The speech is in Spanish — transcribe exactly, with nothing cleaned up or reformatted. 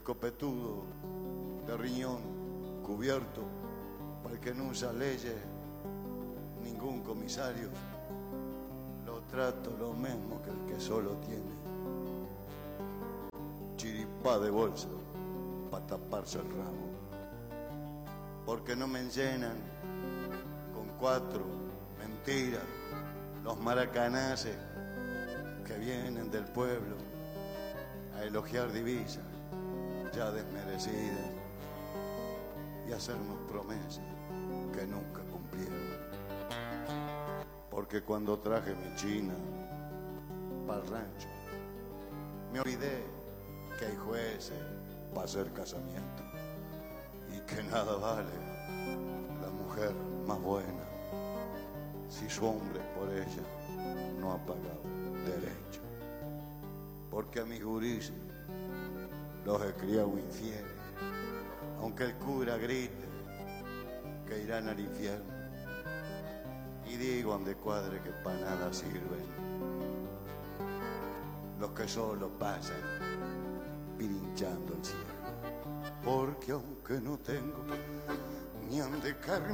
copetudo de riñón cubierto, para el que no usa leyes, ningún comisario, lo trato lo mismo que el que solo tiene chiripá de bolsa para taparse el rabo, porque no me llenan con cuatro mentiras los maracanaces que vienen del pueblo a elogiar divisas ya desmerecidas y hacernos promesas que nunca cumplieron. Porque cuando traje mi china para el rancho, me olvidé que hay jueces para hacer casamiento y que nada vale la mujer más buena si su hombre por ella no ha pagado derecho. Porque a mis gurises los he criado infieles, aunque el cura grite que irán al infierno, y digo ande cuadre que para nada sirven los que solo pasan pirinchando el cielo. Porque aunque no tengo ni ande carne